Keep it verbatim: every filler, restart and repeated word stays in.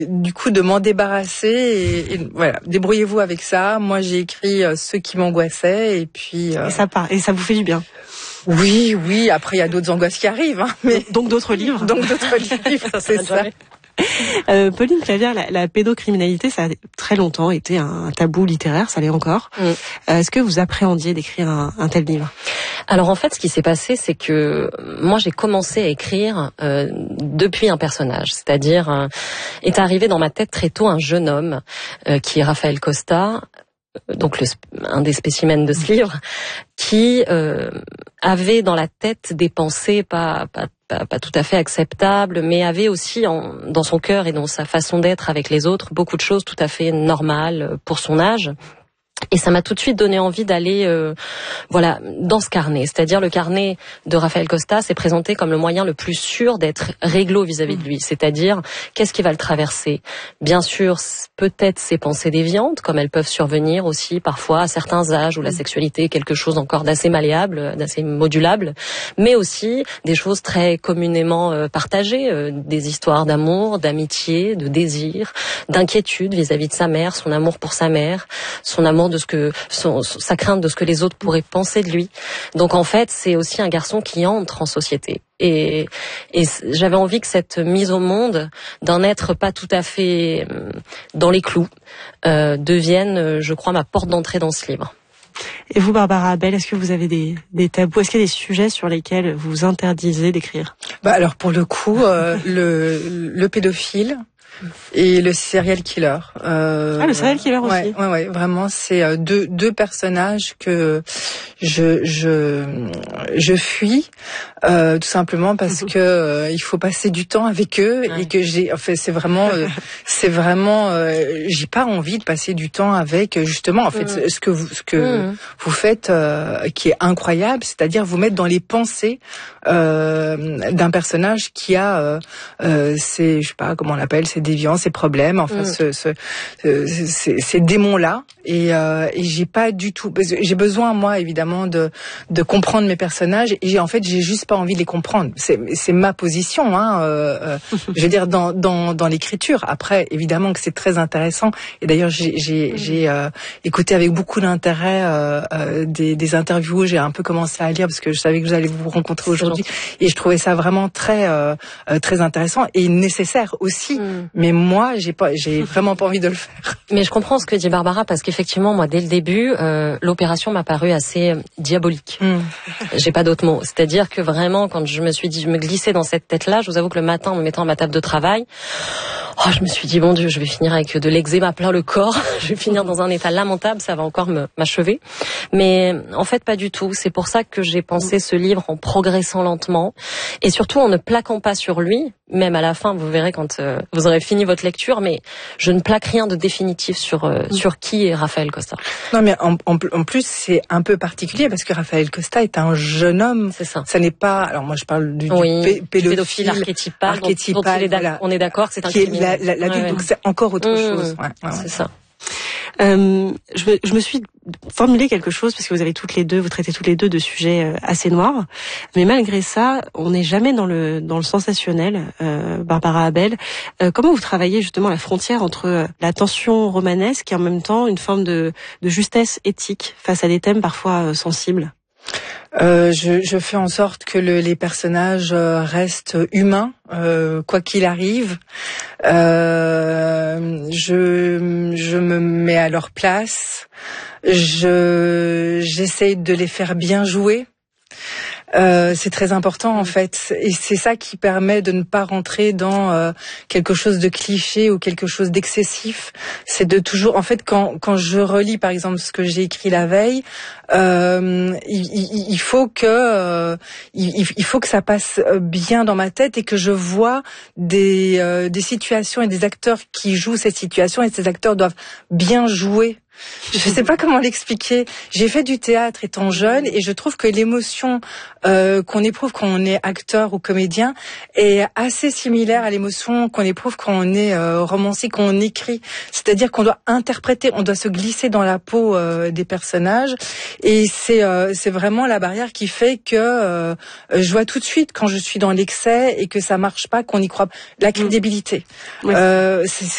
Du coup, de m'en débarrasser et, et voilà, débrouillez-vous avec ça. Moi, j'ai écrit euh, ceux qui m'angoissaient et puis. Euh... Et ça part, et ça vous fait du bien. Oui, oui. Après, il y a d'autres angoisses qui arrivent, hein, mais donc d'autres livres. Donc d'autres livres, ça, c'est ça. Euh, Pauline Clavière, la, la pédocriminalité, ça a très longtemps été un, un tabou littéraire, ça l'est encore. Mm. Euh, est-ce que vous appréhendiez d'écrire un, un tel livre ? Alors en fait, ce qui s'est passé, c'est que moi j'ai commencé à écrire euh, depuis un personnage, c'est-à-dire euh, est arrivé dans ma tête très tôt un jeune homme euh, qui est Raphaël Costa, donc le, un des spécimens de ce livre, qui euh, avait dans la tête des pensées pas pas pas, pas tout à fait acceptables, mais avait aussi en, dans son cœur et dans sa façon d'être avec les autres beaucoup de choses tout à fait normales pour son âge. Et ça m'a tout de suite donné envie d'aller, euh, voilà, dans ce carnet. C'est-à-dire le carnet de Raphaël Costa s'est présenté comme le moyen le plus sûr d'être réglo vis-à-vis de lui. C'est-à-dire, qu'est-ce qui va le traverser ? Bien sûr, peut-être ses pensées déviantes, comme elles peuvent survenir aussi parfois à certains âges où la sexualité est quelque chose encore d'assez malléable, d'assez modulable, mais aussi des choses très communément euh, partagées, euh, des histoires d'amour, d'amitié, de désir, d'inquiétude vis-à-vis de sa mère, son amour pour sa mère, son amour de ce que son, sa crainte de ce que les autres pourraient penser de lui. Donc en fait, c'est aussi un garçon qui entre en société. Et, et j'avais envie que cette mise au monde d'un être pas tout à fait dans les clous euh, devienne, je crois, ma porte d'entrée dans ce livre. Et vous, Barbara Abel, est-ce que vous avez des, des tabous ? Est-ce qu'il y a des sujets sur lesquels vous vous interdisez d'écrire ? Bah alors pour le coup, euh, le, le pédophile et le serial killer. Euh, ah, le serial killer aussi. Ouais, ouais, ouais, vraiment, c'est deux deux personnages que je je je fuis euh, tout simplement parce que euh, il faut passer du temps avec eux ouais. et que j'ai, enfin, c'est vraiment, euh, c'est vraiment, euh, j'ai pas envie de passer du temps avec justement, en fait, mmh. ce que vous ce que mmh. vous faites, euh, qui est incroyable, c'est-à-dire vous mettre dans les pensées euh, d'un personnage qui a, euh, euh, ces, je sais pas comment on l'appelle, ces déviances, ces problèmes, enfin, mmh. ce, ce, ce, ces, ces démons-là, et, euh, et j'ai pas du tout, j'ai besoin moi évidemment de de comprendre mes personnages, et j'ai, en fait, j'ai juste pas envie de les comprendre. C'est c'est ma position, hein. Euh, euh, je veux dire dans dans dans l'écriture. Après, évidemment que c'est très intéressant. Et d'ailleurs, j'ai j'ai mmh. j'ai euh, écouté avec beaucoup d'intérêt euh, euh, des des interviews. J'ai un peu commencé à lire parce que je savais que j'allais vous rencontrer aujourd'hui, et je trouvais ça vraiment très euh, très intéressant et nécessaire aussi. Mmh. Mais moi, j'ai pas, j'ai vraiment pas envie de le faire. Mais je comprends ce que dit Barbara, parce qu'effectivement, moi, dès le début, euh, l'opération m'a paru assez diabolique. Mm. J'ai pas d'autres mots. C'est-à-dire que vraiment, quand je me suis dit, je me glissais dans cette tête-là, je vous avoue que le matin, en me mettant à ma table de travail, oh, je me suis dit, bon Dieu, je vais finir avec de l'eczéma plein le corps. Je vais finir dans un état lamentable, ça va encore me, m'achever. Mais en fait, pas du tout. C'est pour ça que j'ai pensé ce livre en progressant lentement, et surtout en ne plaquant pas sur lui. Même à la fin, vous verrez quand euh, vous aurez fini votre lecture, mais je ne plaque rien de définitif sur euh, mmh. sur qui est Raphaël Costa. Non, mais en, en, en plus, c'est un peu particulier parce que Raphaël Costa est un jeune homme. C'est ça. Ça n'est pas. Alors moi, je parle du, oui, du pé- pédophile, pédophile archétypal. archétypal dont, dont il est voilà, on est d'accord que c'est un qui criminel. Est la, la, la, ouais, donc ouais. c'est encore autre mmh, chose. Ouais, ouais, c'est ouais. ça. Euh, je, me, je me suis formulé quelque chose parce que vous avez toutes les deux, vous traitez toutes les deux de sujets assez noirs, mais malgré ça, on n'est jamais dans le dans le sensationnel. Euh, Barbara Abel, euh, comment vous travaillez justement la frontière entre la tension romanesque et en même temps une forme de, de justesse éthique face à des thèmes parfois sensibles? Euh, je, je fais en sorte que le, les personnages restent humains, euh, quoi qu'il arrive. Euh, je, je me mets à leur place. Je, j'essaye de les faire bien jouer. Euh, c'est très important en fait, et c'est ça qui permet de ne pas rentrer dans euh, quelque chose de cliché ou quelque chose d'excessif. C'est de toujours, en fait, quand quand je relis par exemple ce que j'ai écrit la veille, euh, il, il, il faut que euh, il, il faut que ça passe bien dans ma tête et que je vois des euh, des situations et des acteurs qui jouent cette situation, et ces acteurs doivent bien jouer. Je sais pas comment l'expliquer. J'ai fait du théâtre étant jeune, et je trouve que l'émotion euh, qu'on éprouve quand on est acteur ou comédien est assez similaire à l'émotion qu'on éprouve quand on est euh, romancier, quand on écrit. C'est-à-dire qu'on doit interpréter, on doit se glisser dans la peau euh, des personnages, et c'est euh, c'est vraiment la barrière qui fait que euh, je vois tout de suite quand je suis dans l'excès et que ça marche pas, qu'on y croit. La crédibilité. Oui. Euh, c'est